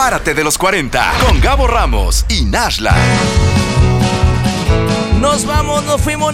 Párate de los 40 con Gabo Ramos y Nashla. Nos vamos, nos fuimos.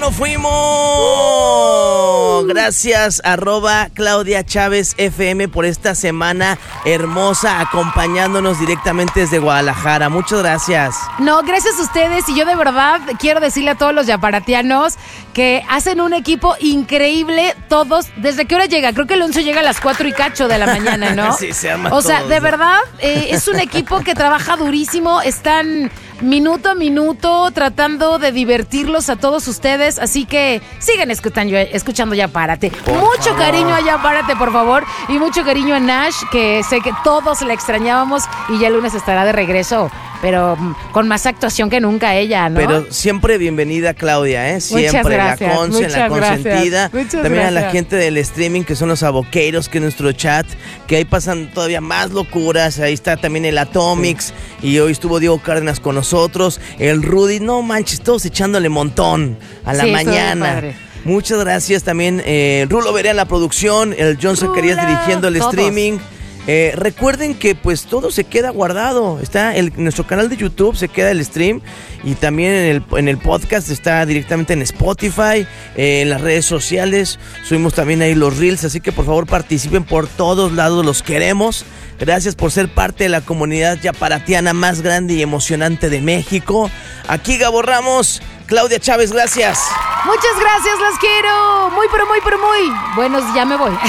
Gracias, @Claudia Chávez FM por esta semana hermosa, acompañándonos directamente desde Guadalajara. Muchas gracias. No, gracias a ustedes. Y yo de verdad quiero decirle a todos los yaparatianos que hacen un equipo increíble todos. ¿Desde qué hora llega? Creo que el 11 llega a las 4 y cacho de la mañana, ¿no? Sí, se arma O sea, todo. de verdad, es un equipo que trabaja durísimo. Están minuto a minuto tratando de divertirlos a todos ustedes. Así que sigan escuchando Ya Párate. Mucho cariño a Ya Párate, por favor. Y mucho cariño a Nash, que sé que todos la extrañábamos y ya el lunes estará de regreso. Pero con más actuación que nunca ella, ¿no? Pero siempre bienvenida, Claudia, ¿eh? Siempre. Muchas gracias, la Conce, muchas la consentida. gracias, muchas También a la gracias. gente del streaming, que son los aboqueiros, que es nuestro chat, que ahí pasan todavía más locuras. Ahí está también el Atomics. Sí. Y hoy estuvo Diego Cárdenas con nosotros. El Rudy, no manches, todos echándole montón a la mañana. Muchas gracias también. Rulo Berea en la producción, el John Zacarías dirigiendo el streaming. Recuerden que pues todo se queda guardado. Está nuestro canal de YouTube, se queda el stream. Y también en el podcast está directamente en Spotify, en las redes sociales. Subimos también ahí los reels, así que por favor participen por todos lados, los queremos. Gracias por ser parte de la comunidad yaparatiana más grande y emocionante de México. Aquí Gabo Ramos, Claudia Chávez, gracias. Muchas gracias, los quiero. Muy. Buenos, ya me voy.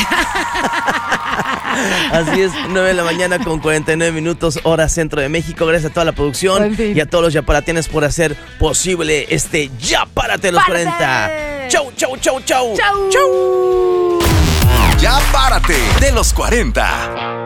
Así es, 9 de la mañana con 49 minutos, hora centro de México. Gracias a toda la producción y a todos los yaparatianos por hacer posible este Ya Párate los 40. Chau. Ya Párate de los 40.